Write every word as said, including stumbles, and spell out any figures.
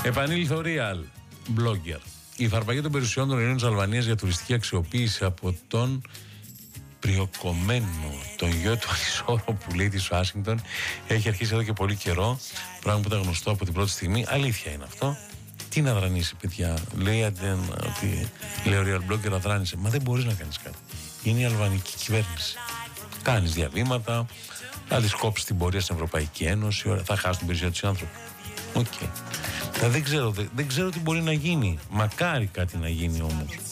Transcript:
Επανήλθε ο Real Blogger. Η υφαρπαγή των περιουσιών των Ελλήνων της Αλβανίας για τουριστική αξιοποίηση από τον Πριοκομμένο, τον γιο του Ανισόρροπου της Ουάσιγκτον, έχει αρχίσει εδώ και πολύ καιρό. Πράγμα που ήταν γνωστό από την πρώτη στιγμή. Αλήθεια είναι αυτό. Τι να δρανήσει, παιδιά. Λέει ότι, λέει ο Real Blogger, αδράνησε. Μα δεν μπορείς να κάνεις κάτι. Είναι η αλβανική κυβέρνηση. Κάνεις διαβήματα, θα τις κόψεις την πορεία στην Ευρωπαϊκή Ένωση, θα χάσουν την περιουσία τους άνθρωποι. Οκ. Okay. Δεν ξέρω, δεν, δεν ξέρω τι μπορεί να γίνει. Μακάρι κάτι να γίνει όμως.